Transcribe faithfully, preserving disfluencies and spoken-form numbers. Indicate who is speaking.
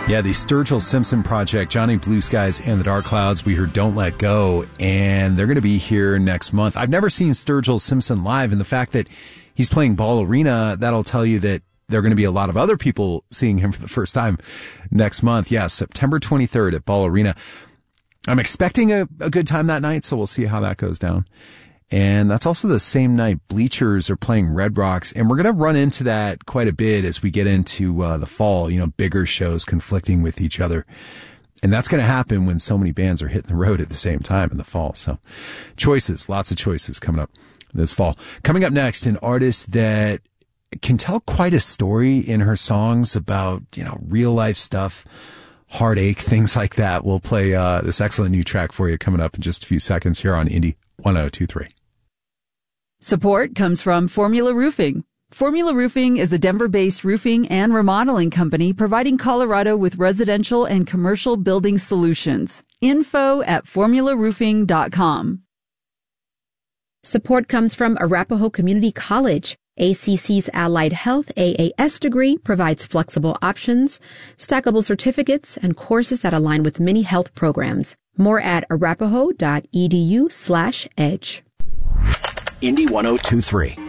Speaker 1: Yeah, the Sturgill Simpson Project, Johnny Blue Skies and the Dark Clouds. We heard Don't Let Go, and they're going to be here next month. I've never seen Sturgill Simpson live, and the fact that he's playing Ball Arena, that'll tell you that there are going to be a lot of other people seeing him for the first time next month. Yeah, September twenty-third at Ball Arena. I'm expecting a, a good time that night, so we'll see how that goes down. And that's also the same night Bleachers are playing Red Rocks. And we're going to run into that quite a bit as we get into uh, the fall, you know, bigger shows conflicting with each other. And that's going to happen when so many bands are hitting the road at the same time in the fall. So choices, lots of choices coming up this fall. Coming up next, an artist that can tell quite a story in her songs about, you know, real life stuff, heartache, things like that. We'll play uh, this excellent new track for you coming up in just a few seconds here on Indie one oh two point three.
Speaker 2: Support comes from Formula Roofing. Formula Roofing is a Denver-based roofing and remodeling company providing Colorado with residential and commercial building solutions. Info at formula roofing dot com.
Speaker 3: Support comes from Arapahoe Community College. A C C's Allied Health A A S degree provides flexible options, stackable certificates, and courses that align with many health programs. More at arapahoe dot e d u slash edge.
Speaker 4: Indie one oh two point three.